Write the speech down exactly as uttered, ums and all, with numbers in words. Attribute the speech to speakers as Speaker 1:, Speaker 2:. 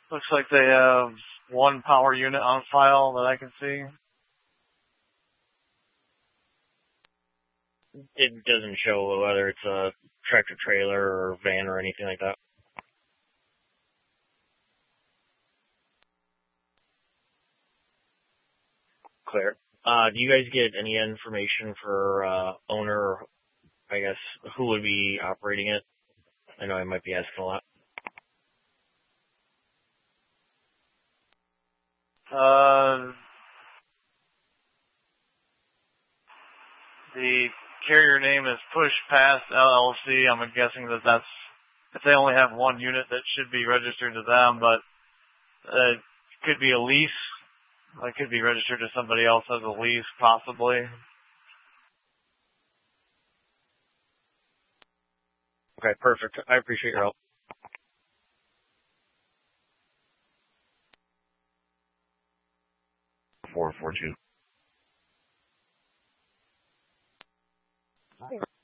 Speaker 1: Looks like they have one power unit on file that I can see.
Speaker 2: It doesn't show whether it's a tractor trailer or van or anything like that. Clear. Uh, do you guys get any information for uh, owner, I guess, who would be operating it? I know I might be asking a lot.
Speaker 1: Uh, the carrier name is Push Pass L L C. I'm guessing that that's, if they only have one unit, that should be registered to them, but uh, it could be a lease. It could be registered to somebody else as a lease, possibly.
Speaker 2: Okay, perfect. I appreciate your help.
Speaker 3: four four two.